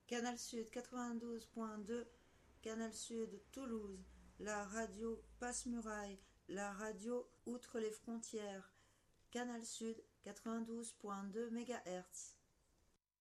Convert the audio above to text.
Canal Sud 92.2, Canal Sud Toulouse, la radio Passe-Muraille, la radio Outre les frontières, Canal Sud 92.2 MHz.